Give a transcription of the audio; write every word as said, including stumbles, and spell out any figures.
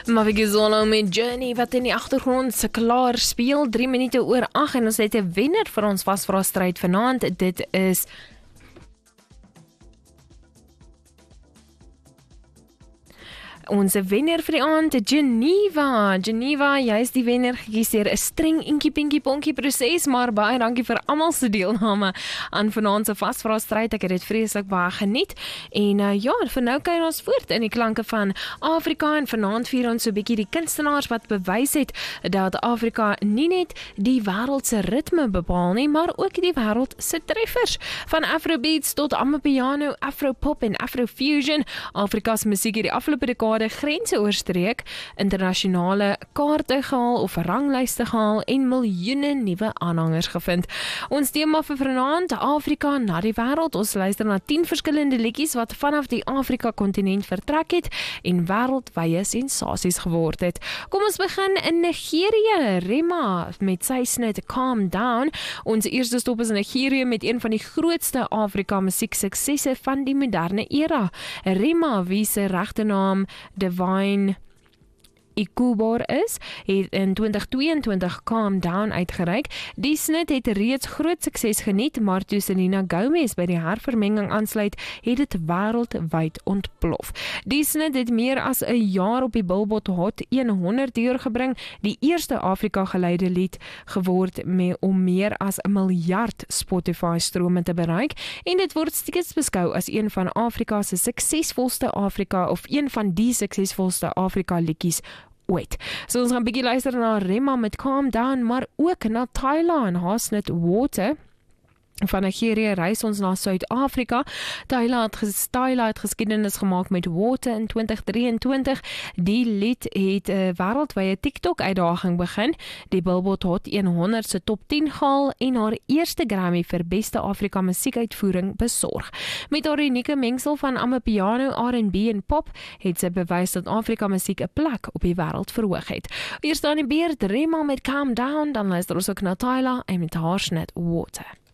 Mavie Zolo met Journey wat in die agtergrond se klaar speel, drie minute oor agt en ons het 'n wenner vir ons vasvra stryd vanaand. Dit is ons wenner vir die aand, Geneva. Geneva, jy is die wenner gekies deur 'n streng inkie pinkie ponkie proses, maar baie dankie vir almal se deelname aan vanaand se vasvra stryd. Ek het dit vreeslik baie geniet. En uh, ja, vir nou kyk ons voort in die klanke van Afrika en vanaand vier ons so 'n bietjie die kunstenaars wat bewys het dat Afrika nie net die wêreld se ritme bepaal nie, maar ook die wêreld se treffers. Van Afrobeats tot Amapiano, Afropop en Afrofusion. Afrika se musiek het die afgelope dekade grense oorstreek, internasionale kaarte gehaal of ranglyste gehaal en miljoene nuwe aanhangers gevind. Ons tema vir vanaand, Afrika na die wêreld. Ons luister na tien verskillende liedjies wat vanaf die Afrika-kontinent vertrek het en wêreldwye sensasies geword het. Kom ons begin in Nigerië. Rema met sy snit Calm Down. Ons eerste stop is in Nigerië met een van die grootste Afrika musieksuksesse van die moderne era. Rema, wie se regte naam Divine Ikubar is, het in twintig tweeëntwintig Calm Down uitgereik. Die snit het reeds groot sukses geniet, maar toe Selena Gomez by die hervermenging aansluit, het dit wêreldwyd ontplof. Die snit het meer as 'n jaar op die Billboard Hot honderd deurgebring, die eerste Afrika geleide lied geword met om meer as 'n miljard Spotify-strome te bereik, en dit word steeds beskou as een van Afrika se suksesvolste Afrika of een van die suksesvolste Afrika liedjies ooit. So ons gaan 'n bietjie luister na Rema met Calm Down, maar ook na Tyla en haar snit Water. Van Nigerië reis ons na Suid-Afrika. Tyla het, ges, Tyla het geskiedenis gemaak met Water in twintig drieëntwintig. Die lied het 'n uh, wêreldwye TikTok-uitdaging begin, die Billboard Hot honderd se top tien gehaal en haar eerste Grammy vir beste Afrika musiekuitvoering besorg. Met haar unieke mengsel van Amapiano, R and B en pop het sy bewys dat Afrika musiek 'n plek op die wêreld verhoog het. Hier staan die beerd Rema met Calm Down, dan luister ons ook na Tyla en met haar snit Water.